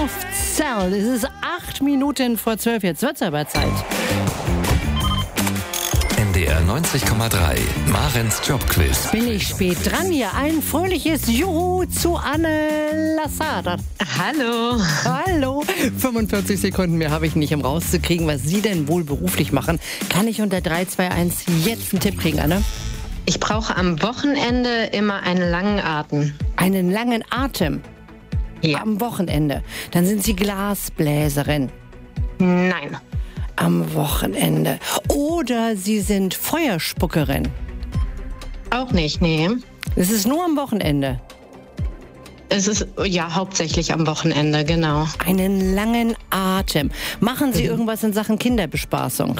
Soft Cell. Es ist 8 Minuten vor 12. Jetzt wird's aber Zeit. NDR 90,3. Marens Jobquiz. Bin ich spät dran hier? Ein fröhliches Juhu zu Anne Lassada. Hallo. Hallo. 45 Sekunden mehr habe ich nicht, um rauszukriegen, was Sie denn wohl beruflich machen. Kann ich unter 3, 2, 1 jetzt einen Tipp kriegen, Anne? Ich brauche am Wochenende immer einen langen Atem. Einen langen Atem? Ja. Am Wochenende. Dann sind Sie Glasbläserin. Nein. Am Wochenende. Oder Sie sind Feuerspuckerin. Auch nicht, nee. Es ist nur am Wochenende. Es ist ja hauptsächlich am Wochenende, genau. Einen langen Atem. Machen Sie irgendwas in Sachen Kinderbespaßung?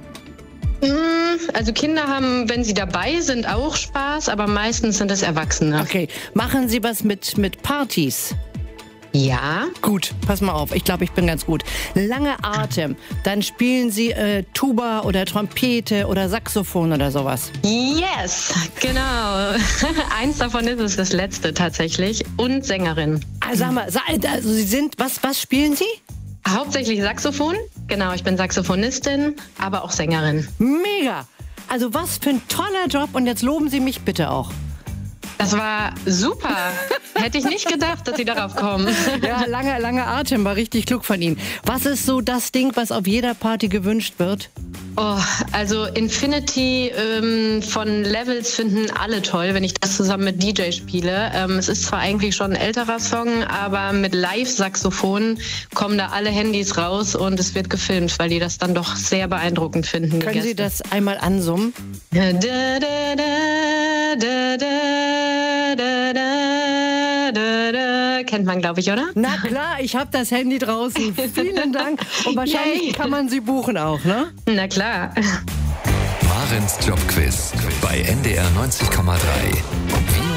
Also Kinder haben, wenn sie dabei sind, auch Spaß, aber meistens sind es Erwachsene. Okay. Machen Sie was mit Partys? Ja. Gut, pass mal auf. Ich glaube, ich bin ganz gut. Lange Atem. Dann spielen Sie Tuba oder Trompete oder Saxophon oder sowas. Yes, genau. Eins davon ist es, das letzte tatsächlich. Und Sängerin. Also, sag mal, also Sie sind, was spielen Sie? Hauptsächlich Saxophon. Genau, ich bin Saxophonistin, aber auch Sängerin. Mega. Also was für ein toller Job. Und jetzt loben Sie mich bitte auch. Das war super. Hätte ich nicht gedacht, dass Sie darauf kommen. Ja, langer Atem, war richtig klug von Ihnen. Was ist so das Ding, was auf jeder Party gewünscht wird? Oh, also Infinity von Levels finden alle toll, wenn ich das zusammen mit DJ spiele. Es ist zwar eigentlich schon ein älterer Song, aber mit Live-Saxophon kommen da alle Handys raus und es wird gefilmt, weil die das dann doch sehr beeindruckend finden. Können Sie das einmal ansummen? Da, da, da, da, da, da, da, da, da. Kennt man, glaube ich, oder? Na klar, ich habe das Handy draußen. Vielen Dank. Und wahrscheinlich kann man Sie buchen auch, ne? Na klar. Marens Jobquiz bei NDR 90,3.